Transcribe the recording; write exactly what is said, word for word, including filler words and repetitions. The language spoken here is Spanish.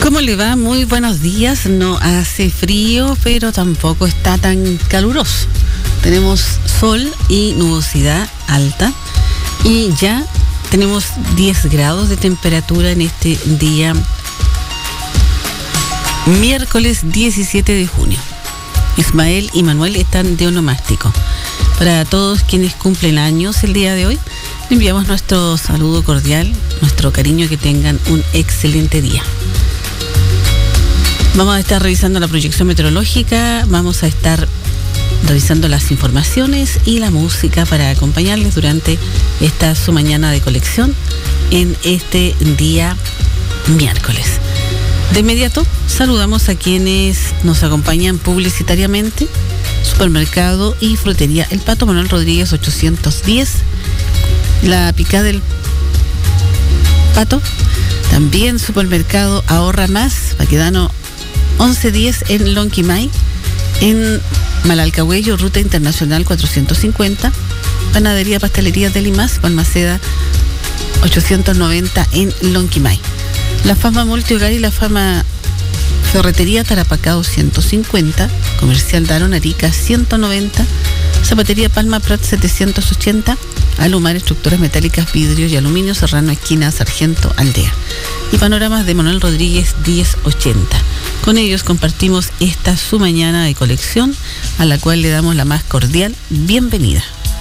¿Cómo le va? Muy buenos días. No hace frío, pero tampoco está tan caluroso. Tenemos sol y nubosidad alta y ya tenemos diez grados de temperatura en este día miércoles diecisiete de junio. Ismael y Manuel están de onomástico. Para todos quienes cumplen años el día de hoy, le enviamos nuestro saludo cordial, nuestro cariño, que tengan un excelente día. Vamos a estar revisando la proyección meteorológica, vamos a estar revisando las informaciones y la música para acompañarles durante esta su mañana de colección en este día miércoles. De inmediato saludamos a quienes nos acompañan publicitariamente. Supermercado y frutería El Pato, Manuel Rodríguez ochocientos diez, la picada del Pato. También Supermercado Ahorra Más, Baquedano once diez en Lonquimay. En Malalcahuello, Ruta Internacional cuatrocientos cincuenta. Panadería Pastelería de Limas, Balmaceda ochocientos noventa en Lonquimay. La Fama Multihogar y la Fama Ferretería Tarapacá ciento cincuenta, Comercial Daron Arica ciento noventa, Zapatería Palma Prat setecientos ochenta, Alumar Estructuras Metálicas, Vidrios y Aluminio, Serrano esquina Sargento Aldea. Y Panoramas de Manuel Rodríguez diez ochenta. Con ellos compartimos esta su mañana de colección, a la cual le damos la más cordial bienvenida.